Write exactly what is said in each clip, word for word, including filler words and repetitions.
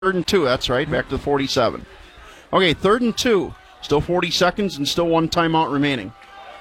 Third and two, that's right, back to the forty-seven. Okay, third and two. Still forty seconds and still one timeout remaining.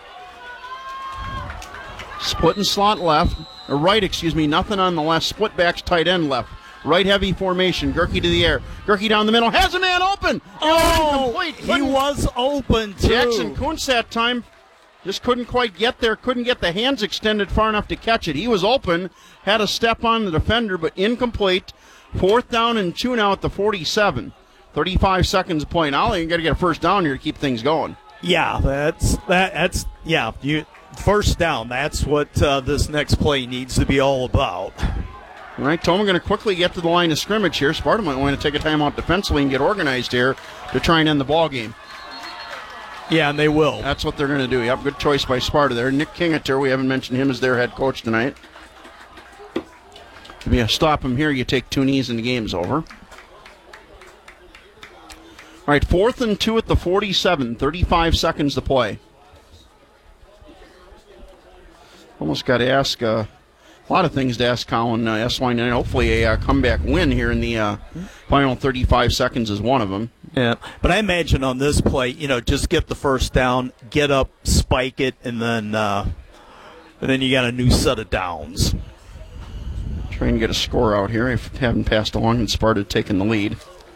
Split and slot left, or right, excuse me, nothing on the left. Split backs tight end left. Right heavy formation. Gerke to the air. Gerke down the middle. Has a man open. Oh, oh he was open too. Jackson Kuntz that time just couldn't quite get there. Couldn't get the hands extended far enough to catch it. He was open. Had a step on the defender, but incomplete. Fourth down and two now at the forty-seven. thirty-five seconds of play. Now you got to get a first down here to keep things going. Yeah, that's that. That's yeah. You first down. That's what uh, this next play needs to be all about. All right, Toma going to quickly get to the line of scrimmage here. Sparta might want to take a timeout defensively and get organized here to try and end the ball game. Yeah, and they will. That's what they're going to do. Yep, good choice by Sparta there. Nick Kingater, we haven't mentioned him as their head coach tonight. If you stop him here, you take two knees and the game's over. All right, fourth and two at the forty-seven. thirty-five seconds to play. Almost got to ask uh, a lot of things to ask Colin uh, Eswine, and hopefully a uh, comeback win here in the uh, final thirty-five seconds is one of them. Yeah, but I imagine on this play, you know, just get the first down, get up, spike it, and then uh, and then you got a new set of downs. Trying to get a score out here. I haven't passed along, and Sparta taking the lead.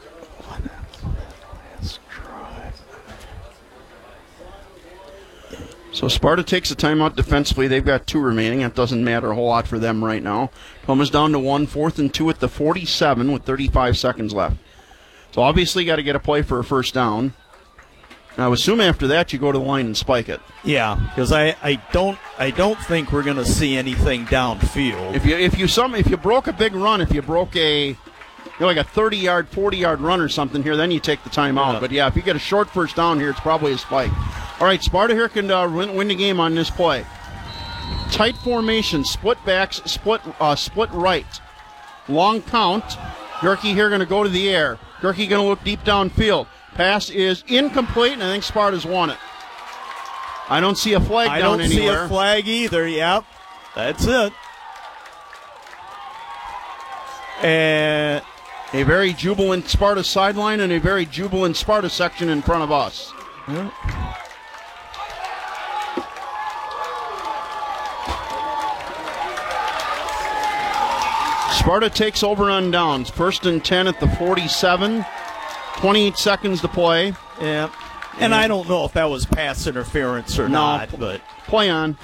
So Sparta takes a timeout defensively. They've got two remaining. That doesn't matter a whole lot for them right now. Toma's down to one, fourth and two at the forty-seven with thirty-five seconds left. So obviously got to get a play for a first down. Now, I would assume after that you go to the line and spike it. Yeah, because I, I don't I don't think we're going to see anything downfield. If you if you some if you broke a big run, if you broke a you know, like a thirty-yard, forty-yard run or something here, then you take the timeout. Yeah. But yeah, if you get a short first down here, it's probably a spike. All right, Sparta here can uh, win, win the game on this play. Tight formation, split backs, split uh, split right, long count. Gerke here going to go to the air. Gerke going to look deep downfield. Pass is incomplete, and I think Sparta's won it. I don't see a flag I down don't anywhere. see a flag either, yep. That's it. And a very jubilant Sparta sideline and a very jubilant Sparta section in front of us. Yeah. Sparta takes over on downs. First and ten at the forty-seven. twenty-eight seconds to play. Yeah. And I don't know if that was pass interference or no, not, but play on.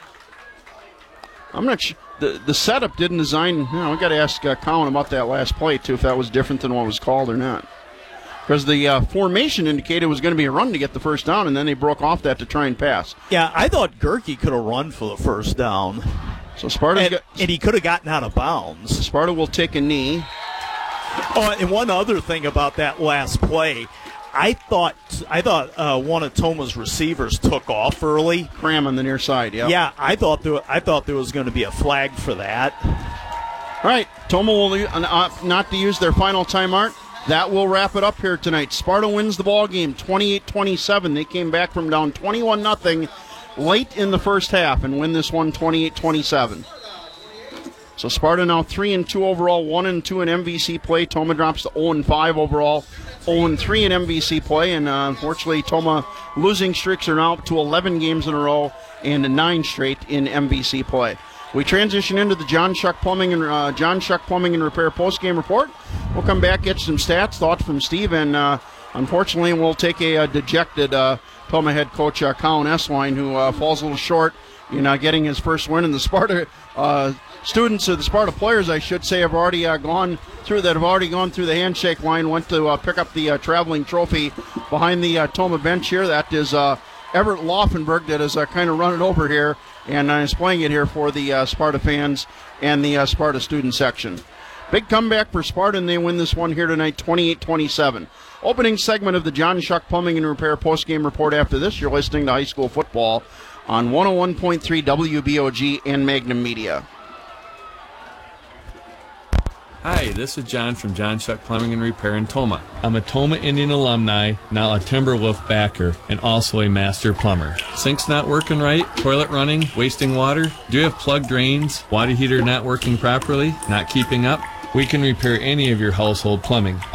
I'm not sure. The, the setup didn't design. You know, we got to ask uh, Colin about that last play, too, if that was different than what was called or not. Because the uh, formation indicated it was going to be a run to get the first down, and then they broke off that to try and pass. Yeah, I thought Gerke could have run for the first down. So Sparta and, got, and he could have gotten out of bounds. Sparta will take a knee. Oh, and one other thing about that last play, I thought I thought uh, one of Toma's receivers took off early. Cram on the near side, yeah. Yeah, I thought there, I thought there was going to be a flag for that. All right, Toma will uh, not to use their final timeout. That will wrap it up here tonight. Sparta wins the ball game, twenty-eight twenty-seven. They came back from down twenty-one nothing late in the first half and win this one twenty-eight twenty-seven. So Sparta now three and two overall, one and two in M V C play. Toma drops to oh and five overall, oh and three in M V C play, and uh, unfortunately Toma losing streaks are now up to eleven games in a row and nine straight in M V C play. We transition into the John Shuck Plumbing and uh, John Shuck Plumbing and Repair post-game report. We'll come back, get some stats, thoughts from Steve, and uh, unfortunately we'll take a, a dejected uh, Toma head coach uh, Colin Eswine, who uh, falls a little short in uh, getting his first win in the Sparta. Uh, Students, or the Sparta players, I should say, have already uh, gone through that have already gone through the handshake line. Went to uh, pick up the uh, traveling trophy behind the uh, Toma bench here. That is uh, Everett Laufenberg that is uh, kind of running over here and uh, is playing it here for the uh, Sparta fans and the uh, Sparta student section. Big comeback for Sparta, and they win this one here tonight, twenty-eight twenty-seven. Opening segment of the John Shuck Plumbing and Repair postgame report. After this, you're listening to high school football on one oh one point three W B O G and Magnum Media. Hi, this is John from John Shuck Plumbing and Repair in Toma. I'm a Toma Indian alumni, now a Timberwolf backer, and also a master plumber. Sink's not working right, toilet running, wasting water? Do you have plugged drains, water heater not working properly, not keeping up? We can repair any of your household plumbing.